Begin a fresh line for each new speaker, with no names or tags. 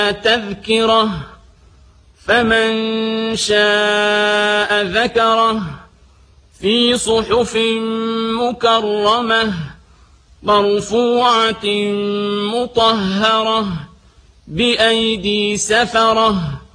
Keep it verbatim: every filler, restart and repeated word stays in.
تذكرة فمن شاء ذكره في صحف مكرمة مرفوعة مطهرة بأيدي سفرة